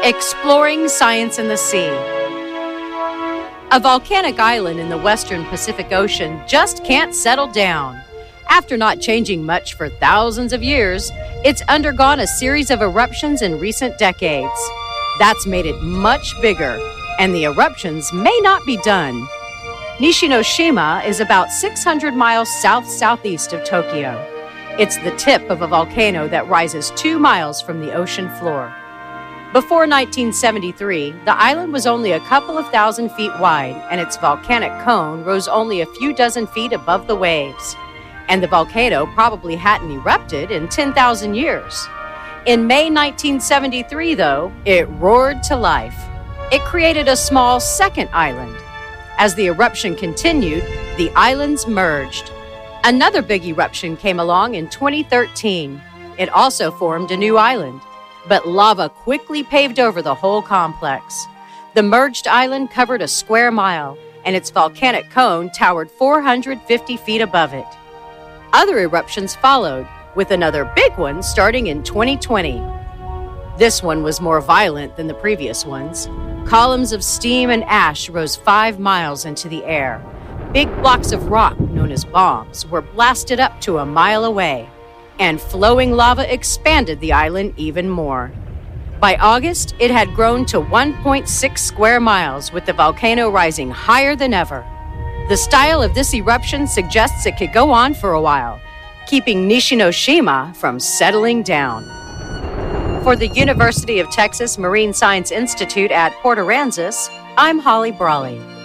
Exploring science in the sea. A volcanic island in the western Pacific Ocean just can't settle down. After not changing much for thousands of years, it's undergone a series of eruptions in recent decades. That's made it much bigger, and the eruptions may not be done. Nishinoshima is about 600 miles south-southeast of Tokyo. It's the tip of a volcano that rises 2 miles from the ocean floor. Before 1973, the island was only a couple of thousand feet wide, and its volcanic cone rose only a few dozen feet above the waves. And the volcano probably hadn't erupted in 10,000 years. In May 1973, though, it roared to life. It created a small second island. As the eruption continued, the islands merged. Another big eruption came along in 2013. It also formed a new island. But lava quickly paved over the whole complex. The merged island covered a square mile, and its volcanic cone towered 450 feet above it. Other eruptions followed, with another big one starting in 2020. This one was more violent than the previous ones. Columns of steam and ash rose 5 miles into the air. Big blocks of rock, known as bombs, were blasted up to a mile away. And flowing lava expanded the island even more. By August, it had grown to 1.6 square miles, with the volcano rising higher than ever. The style of this eruption suggests it could go on for a while, keeping Nishinoshima from settling down. For the University of Texas Marine Science Institute at Port Aransas, I'm Holly Brawley.